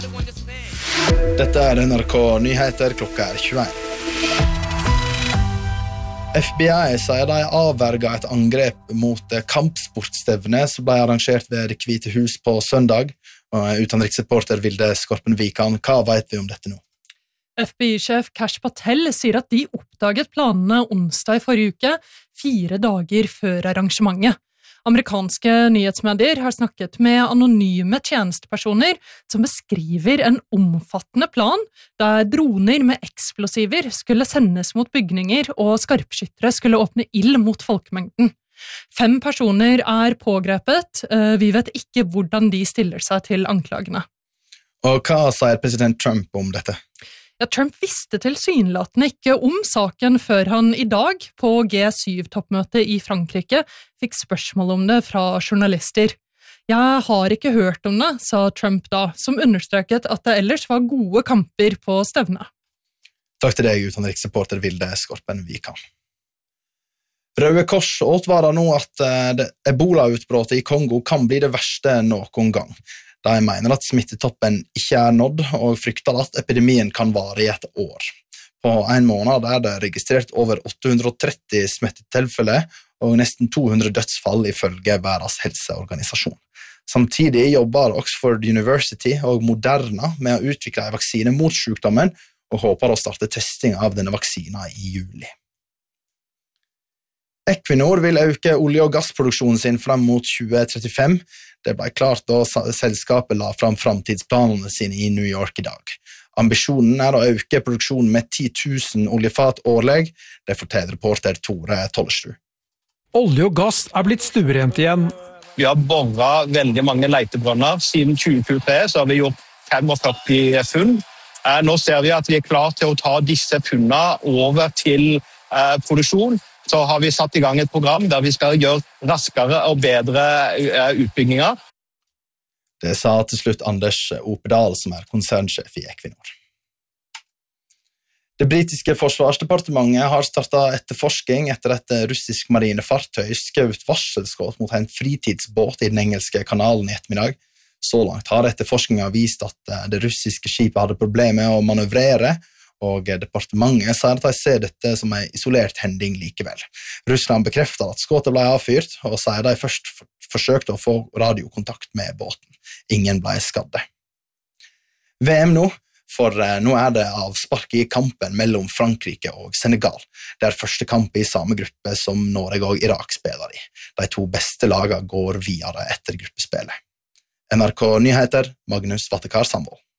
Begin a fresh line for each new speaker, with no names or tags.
Dette NRK Nyheter, klokka 21. FBI sier de avverget et angrep mot kampsportstevne som ble arrangert ved Det Hvite hus på søndag. Utenriksreporter Vilde Skorpen-Vikan, hva vet vi om dette nå?
FBI-sjef Kash Patel sier at de oppdaget planene onsdag i forrige uke, 4 dager før arrangementet. Amerikanske nyhetsmedier har snakket med anonyme tjenestepersoner som beskriver en omfattende plan der droner med eksplosiver skulle sendes mot bygninger og skarpskyttere skulle åpne ild mot folkemengden. 5 personer er pågrepet. Vi vet ikke hvordan de stiller seg til anklagene.
Og hva sier president Trump om dette?
Ja, Trump visste tilsynelatende ikke om saken før han i dag på G7-toppmøtet i Frankrike fikk spørsmål om det fra journalister. Jeg har ikke hørt om det, sa Trump da, som understreket at det ellers var gode kamper på stevnet.
Takk til deg, utenriksreporter Vilde Skorpen-Vikan. Røde Kors advarer nå at Ebola-utbruddet i Kongo kan bli det verste noen gang. De mener at smittetoppen ikke er nådd, og frykter at epidemien kan vare i et år. På en måned er det registrert over 830 smittetilfeller og nesten 200 dødsfall ifølge Verdens helseorganisasjon. Samtidig jobber Oxford University og Moderna med å utvikle en vaksine mot sykdommen, og håper å starte testing av denne vaksinen i juli. Equinor vil øke olje- og gassproduksjonen sin frem mot 2035. Det ble klart da selskapet la fram framtidsplanene sine i New York i dag. Ambisjonen er å øke produksjonen med 10 000 oljefat årlig, det forteller reporter Tore Tollesrud.
Olje og gass er blitt stuerent igjen.
Vi har borret veldig mange leitebrønner. Siden 2023 så har vi gjort 45 funn. Nå ser vi at vi er klar til å ta disse funnene over til produksjon. Så har vi satt i gang et program der vi skal gjøre raskere og bedre utbygginger.
Det sa til slutt Anders Opedal, som er konsernsjef i Equinor. Det britiske forsvarsdepartementet har startet etterforsking etter et russisk marinefartøy skjøt varselskudd mot en fritidsbåt i den engelske kanalen i ettermiddag. Så langt har etterforskningen vist at det russiske skipet hadde problemer med å manøvrere, og departementet sier at de ser dette som en isolert hending likevel. Russland bekrefter at skuddet ble avfyrt, og sier de først forsøkte å få radiokontakt med båten. Ingen ble skadde. VM nå, for nå er det avspark i kampen mellom Frankrike og Senegal. Det er første kamp i samme gruppe som Norge og Irak spiller i. De 2 beste lagene går videre etter gruppespillet. NRK Nyheter, Magnus Vattekar Sandvold.